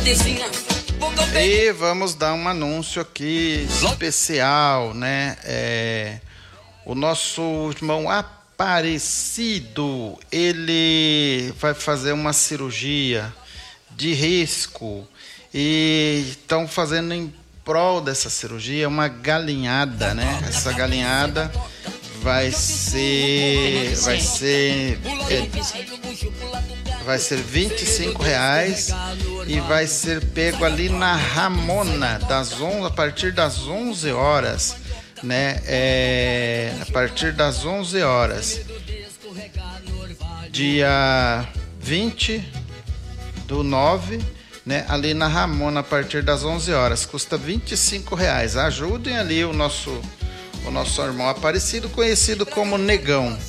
E vamos dar um anúncio aqui especial, né? O nosso irmão Aparecido, ele vai fazer uma cirurgia de risco e estão fazendo em prol dessa cirurgia uma galinhada, né? Essa galinhada vai ser R$ 25 e vai ser pego ali na Ramona a partir das 11 horas, né? A partir das 11 horas, dia 20/9, né? Ali na Ramona a partir das 11 horas, custa R$ 25. Ajudem ali o nosso irmão Aparecido, conhecido como Negão.